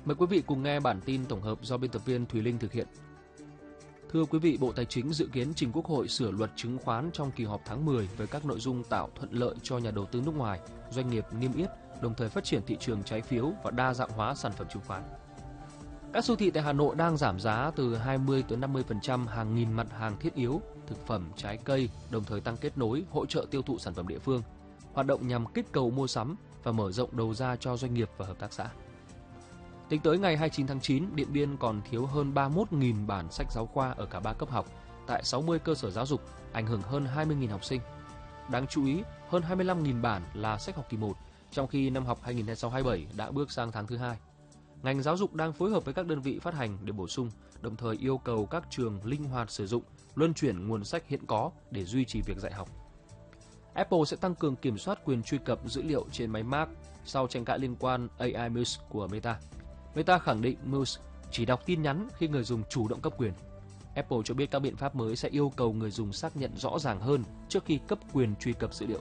Mời quý vị cùng nghe bản tin tổng hợp do biên tập viên Thùy Linh thực hiện. Thưa quý vị, Bộ Tài chính dự kiến trình Quốc hội sửa luật chứng khoán trong kỳ họp tháng 10 với các nội dung tạo thuận lợi cho nhà đầu tư nước ngoài, doanh nghiệp niêm yết, đồng thời phát triển thị trường trái phiếu và đa dạng hóa sản phẩm chứng khoán. Các siêu thị tại Hà Nội đang giảm giá từ 20 tới 50% hàng nghìn mặt hàng thiết yếu, thực phẩm, trái cây, đồng thời tăng kết nối, hỗ trợ tiêu thụ sản phẩm địa phương, hoạt động nhằm kích cầu mua sắm và mở rộng đầu ra cho doanh nghiệp và hợp tác xã. Tính tới ngày 29 tháng 9, Điện Biên còn thiếu hơn 31.000 bản sách giáo khoa ở cả 3 cấp học tại 60 cơ sở giáo dục, ảnh hưởng hơn 20.000 học sinh. Đáng chú ý, hơn 25.000 bản là sách học kỳ 1, trong khi năm học 2026-27 đã bước sang tháng thứ 2. Ngành giáo dục đang phối hợp với các đơn vị phát hành để bổ sung, đồng thời yêu cầu các trường linh hoạt sử dụng, luân chuyển nguồn sách hiện có để duy trì việc dạy học. Apple sẽ tăng cường kiểm soát quyền truy cập dữ liệu trên máy Mac sau tranh cãi liên quan AI Muse của Meta. Meta khẳng định Muse chỉ đọc tin nhắn khi người dùng chủ động cấp quyền. Apple cho biết các biện pháp mới sẽ yêu cầu người dùng xác nhận rõ ràng hơn trước khi cấp quyền truy cập dữ liệu.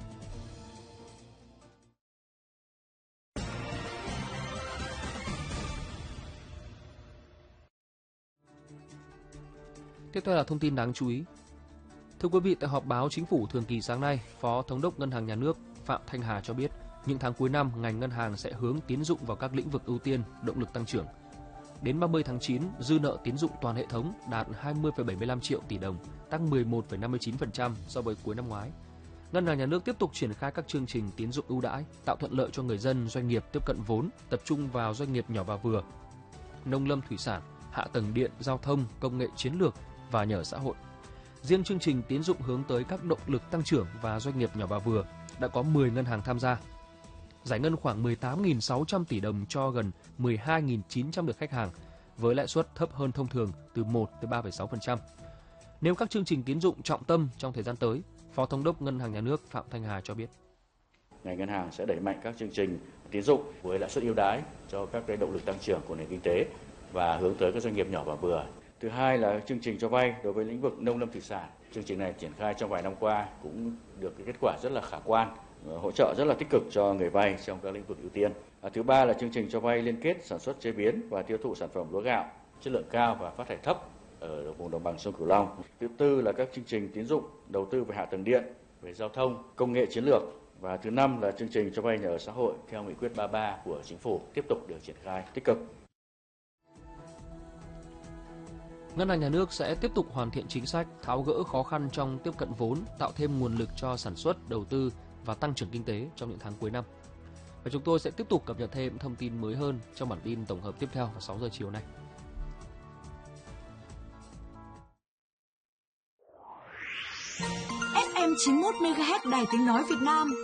Tiếp theo là thông tin đáng chú ý. Thưa quý vị, tại họp báo Chính phủ thường kỳ sáng nay, Phó Thống đốc Ngân hàng Nhà nước Phạm Thanh Hà cho biết, những tháng cuối năm, ngành ngân hàng sẽ hướng tín dụng vào các lĩnh vực ưu tiên, động lực tăng trưởng. Đến 30 tháng 9, dư nợ tín dụng toàn hệ thống đạt 20,75 triệu tỷ đồng, tăng 11,59% so với cuối năm ngoái. Ngân hàng Nhà nước tiếp tục triển khai các chương trình tín dụng ưu đãi, tạo thuận lợi cho người dân, doanh nghiệp tiếp cận vốn, tập trung vào doanh nghiệp nhỏ và vừa, nông lâm thủy sản, hạ tầng điện, giao thông, công nghệ chiến lược và nhà ở xã hội. Riêng chương trình tín dụng hướng tới các động lực tăng trưởng và doanh nghiệp nhỏ và vừa đã có 10 ngân hàng tham gia, giải ngân khoảng 18.600 tỷ đồng cho gần 12.900 lượt khách hàng, với lãi suất thấp hơn thông thường từ 1 tới 3,6%. Nếu các chương trình tín dụng trọng tâm trong thời gian tới, Phó Thống đốc Ngân hàng Nhà nước Phạm Thanh Hà cho biết. Ngành ngân hàng sẽ đẩy mạnh các chương trình tín dụng với lãi suất ưu đãi cho các cái động lực tăng trưởng của nền kinh tế và hướng tới các doanh nghiệp nhỏ và vừa. Thứ hai là chương trình cho vay đối với lĩnh vực nông lâm thủy sản. Chương trình này triển khai trong vài năm qua cũng được cái kết quả rất là khả quan, hỗ trợ rất là tích cực cho người vay trong các lĩnh vực ưu tiên. Thứ ba là chương trình cho vay liên kết sản xuất chế biến và tiêu thụ sản phẩm lúa gạo chất lượng cao và phát thải thấp ở vùng đồng bằng sông Cửu Long. Thứ tư là các chương trình tín dụng đầu tư về hạ tầng điện, về giao thông, công nghệ chiến lược. Và thứ năm là chương trình cho vay nhà ở xã hội theo nghị quyết 33 của Chính phủ tiếp tục được triển khai tích cực. Ngân hàng Nhà nước sẽ tiếp tục hoàn thiện chính sách, tháo gỡ khó khăn trong tiếp cận vốn, tạo thêm nguồn lực cho sản xuất, đầu tư và tăng trưởng kinh tế trong những tháng cuối năm. Và chúng tôi sẽ tiếp tục cập nhật thêm thông tin mới hơn trong bản tin tổng hợp tiếp theo vào 6 giờ chiều nay. FM 91 MHz Đài Tiếng nói Việt Nam